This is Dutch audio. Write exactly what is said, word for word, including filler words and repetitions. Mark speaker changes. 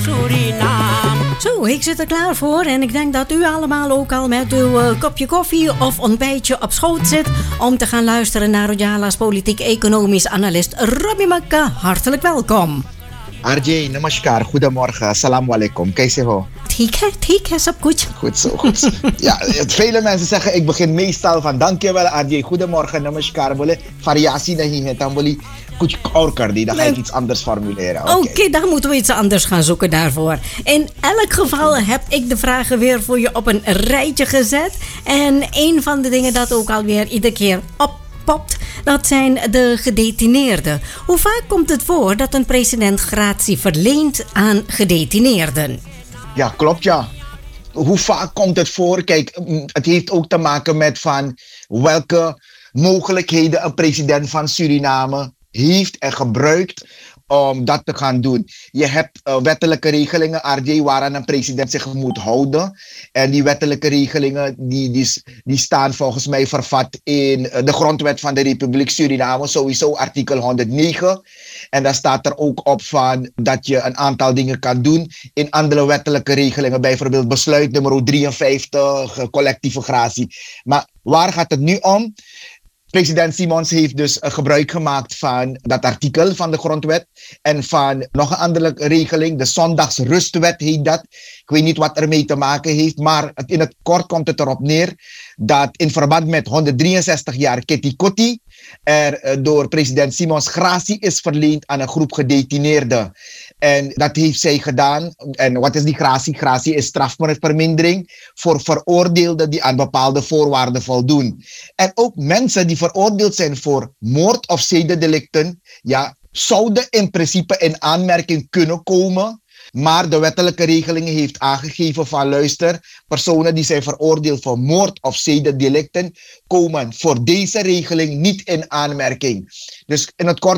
Speaker 1: Suriname.
Speaker 2: Zo, ik zit er klaar voor en ik denk dat u allemaal ook al met uw uh, kopje koffie of ontbijtje op schoot zit om te gaan luisteren naar Rojala's politiek-economisch analist Robbie Makka. Hartelijk welkom.
Speaker 3: R J, namaskar, goedemorgen, assalamu alaikum, kaise ho?
Speaker 2: ठीक है, ठीक है, सब कुछ.
Speaker 3: Goed zo, goed zo. Ja, vele mensen zeggen, ik begin meestal van dankjewel R J, goedemorgen, namaskar, बोले variatie नहीं है, dan बोली कुछ और कर दी, dan ga ik iets anders formuleren.
Speaker 2: Oké, okay. okay, dan moeten we iets anders gaan zoeken daarvoor. In elk geval heb ik de vragen weer voor je op een rijtje gezet. En een van de dingen dat ook alweer iedere keer oppopt, dat zijn de gedetineerden. Hoe vaak komt het voor dat een president gratie verleent aan gedetineerden?
Speaker 3: Ja, klopt ja. Hoe vaak komt het voor? Kijk, het heeft ook te maken met van welke mogelijkheden een president van Suriname heeft en gebruikt om dat te gaan doen. Je hebt uh, wettelijke regelingen, R J, waaraan een president zich moet houden. En die wettelijke regelingen die, die, die staan volgens mij vervat in uh, de grondwet van de Republiek Suriname, sowieso artikel honderdnegen. En daar staat er ook op van dat je een aantal dingen kan doen. In andere wettelijke regelingen, bijvoorbeeld besluit nummer drieënvijftig, uh, collectieve gratie. Maar waar gaat het nu om? President Simons heeft dus uh, gebruik gemaakt van dat artikel van de grondwet en van nog een andere regeling, de zondagsrustwet heet dat. Ik weet niet wat ermee te maken heeft, maar het, in het kort komt het erop neer dat in verband met honderddrieënzestig jaar Kitty Kotti er uh, door president Simons gratie is verleend aan een groep gedetineerden. En dat heeft zij gedaan. En wat is die gratie? Gratie is strafvermindering voor veroordeelden die aan bepaalde voorwaarden voldoen. En ook mensen die veroordeeld zijn voor moord of zedendelicten, ja, zouden in principe in aanmerking kunnen komen. Maar de wettelijke regeling heeft aangegeven van luister, personen die zijn veroordeeld voor moord of zedendelicten komen voor deze regeling niet in aanmerking. Dus in het kort